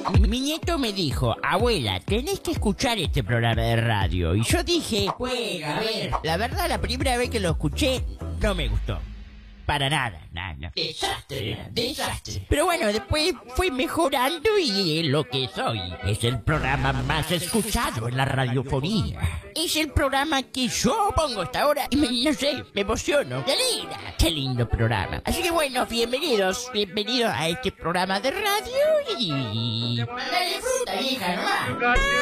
Mi nieto me dijo, abuela, tenés que escuchar este programa de radio. Y yo dije, bueno, a ver, la verdad la primera vez que lo escuché no me gustó. Para nada, nada. Desastre, desastre. Pero bueno, después fue mejorando y es lo que soy. Es el programa más escuchado en la radiofonía. Es el programa que yo pongo hasta ahora y no sé, me emociono. ¡Qué linda! ¡Qué lindo programa! Así que bueno, bienvenidos a este programa de radio y... ¡Dale fruta, hija, nomás!